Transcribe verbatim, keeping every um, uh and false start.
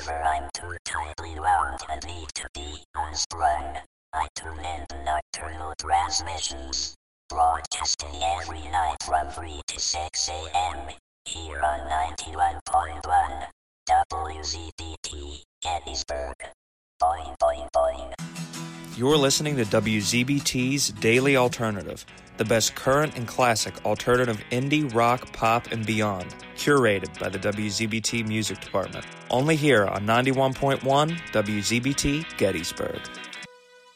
Whenever I'm too tightly wound and need to be unstrung, I tune in to Nocturnal Transmissions, broadcasting every night from three to six a.m. here on ninety-one point one W Z B T Gettysburg. Boing, boing, boing. You're listening to W Z B T's Daily Alternative, the best current and classic alternative indie, rock, pop, and beyond, curated by the W Z B T Music Department. Only here on ninety-one point one W Z B T Gettysburg.